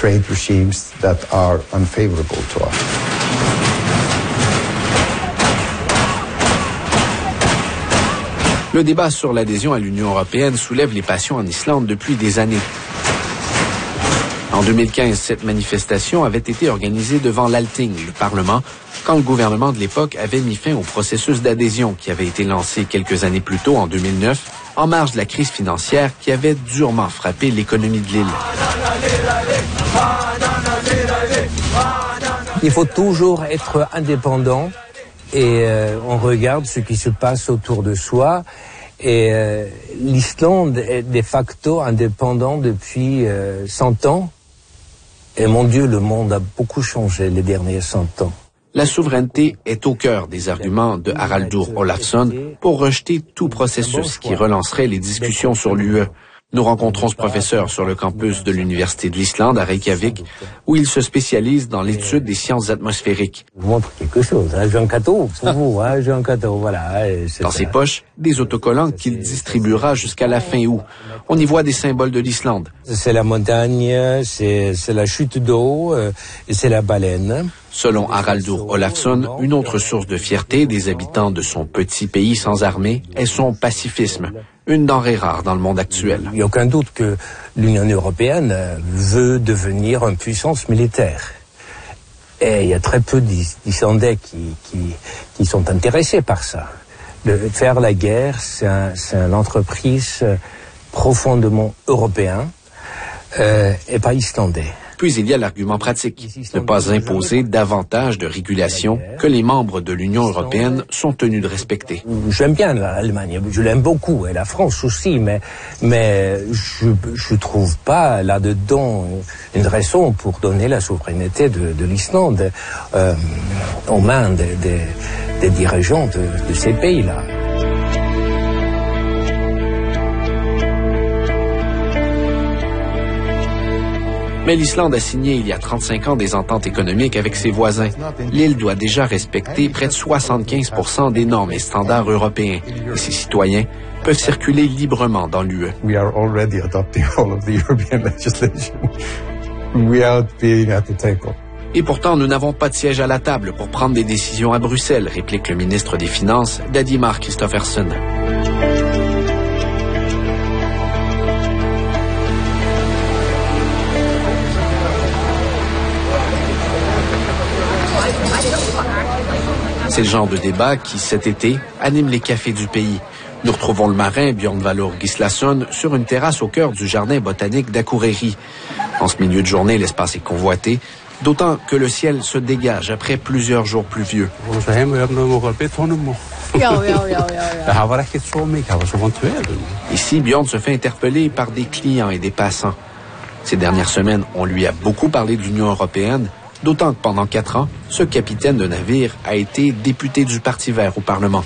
trade regimes that are unfavorable to us. Le débat sur l'adhésion à l'Union européenne soulève les passions en Islande depuis des années. En 2015, cette manifestation avait été organisée devant l'Althing, le Parlement, quand le gouvernement de l'époque avait mis fin au processus d'adhésion qui avait été lancé quelques années plus tôt, en 2009, en marge de la crise financière qui avait durement frappé l'économie de l'île. Il faut toujours être indépendant et on regarde ce qui se passe autour de soi. Et l'Islande est de facto indépendant depuis 100 ans. Et mon Dieu, le monde a beaucoup changé les derniers 100 ans. La souveraineté est au cœur des arguments de Haraldur Olafsson pour rejeter tout processus qui relancerait les discussions sur l'UE. Nous rencontrons ce professeur sur le campus de l'Université de l'Islande à Reykjavik, où il se spécialise dans l'étude des sciences atmosphériques. Je vous montre quelque chose, j'ai un cadeau pour vous, j'ai un cadeau, voilà. Dans ses poches, des autocollants qu'il distribuera jusqu'à la fin août. On y voit des symboles de l'Islande. C'est la montagne, c'est la chute d'eau et c'est la baleine. Selon Haraldur Olafsson, une autre source de fierté des habitants de son petit pays sans armée est son pacifisme, une denrée rare dans le monde actuel. Il n'y a aucun doute que l'Union européenne veut devenir une puissance militaire. Et il y a très peu d'Islandais qui sont intéressés par ça. Faire la guerre, c'est une entreprise profondément européen et pas islandais. Puis il y a l'argument pratique, ne pas imposer davantage de régulations que les membres de l'Union européenne sont tenus de respecter. J'aime bien l'Allemagne, je l'aime beaucoup, et la France aussi, mais je trouve pas là-dedans une raison pour donner la souveraineté de l'Islande aux mains des dirigeants de ces pays-là. Mais l'Islande a signé il y a 35 ans des ententes économiques avec ses voisins. L'île doit déjà respecter près de 75% des normes et standards européens. Et ses citoyens peuvent circuler librement dans l'UE. We are already adopting all of the European legislation without being at the table. Et pourtant, nous n'avons pas de siège à la table pour prendre des décisions à Bruxelles, réplique le ministre des Finances, Dadimar Christoffersen. C'est le genre de débat qui, cet été, anime les cafés du pays. Nous retrouvons le marin Björn Valur Gislason sur une terrasse au cœur du jardin botanique d'Akureyri. En ce milieu de journée, l'espace est convoité, d'autant que le ciel se dégage après plusieurs jours pluvieux. Ici, Björn se fait interpeller par des clients et des passants. Ces dernières semaines, on lui a beaucoup parlé de l'Union européenne, d'autant que pendant 4 ans, ce capitaine de navire a été député du Parti vert au Parlement.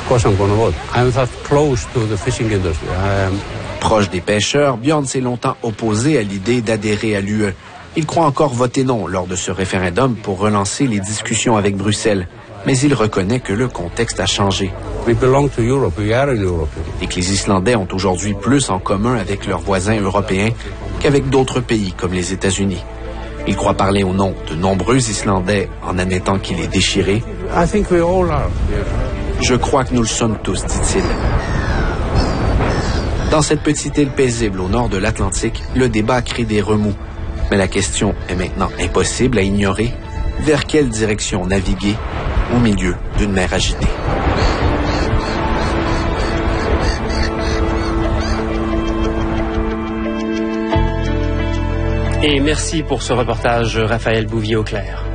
Proche des pêcheurs, Björn s'est longtemps opposé à l'idée d'adhérer à l'UE. Il croit encore voter non lors de ce référendum pour relancer les discussions avec Bruxelles. Mais il reconnaît que le contexte a changé. Et que les Islandais ont aujourd'hui plus en commun avec leurs voisins européens qu'avec d'autres pays comme les États-Unis. Il croit parler au nom de nombreux Islandais en admettant qu'il est déchiré. Je crois que nous le sommes tous, dit-il. Dans cette petite île paisible au nord de l'Atlantique, le débat crée des remous. Mais la question est maintenant impossible à ignorer. Vers quelle direction naviguer au milieu d'une mer agitée? Et merci pour ce reportage, Raphaël Bouvier-Auclair.